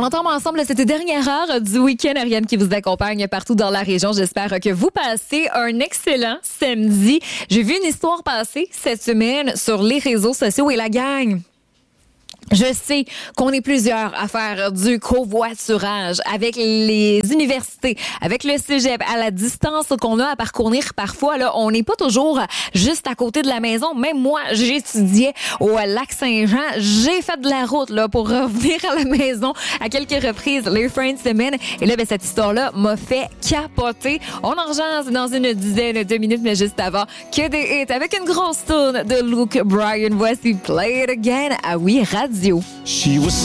entame ensemble cette dernière heure du week-end. Ariane qui vous accompagne partout dans la région. J'espère que vous passez un excellent samedi. J'ai vu une histoire passer cette semaine sur les réseaux sociaux et la gang. Je sais qu'on est plusieurs à faire du covoiturage avec les universités, avec le cégep, à la distance qu'on a à parcourir. Parfois, là, on n'est pas toujours juste à côté de la maison. Même moi, j'étudiais au Lac-Saint-Jean. J'ai fait de la route là pour revenir à la maison à quelques reprises les fins de semaine. Et là, cette histoire-là m'a fait capoter. On en jase dans une dizaine de minutes, mais juste avant, que des hits avec une grosse tourne de Luke Bryan. Voici Play It Again à Oui Radio. She was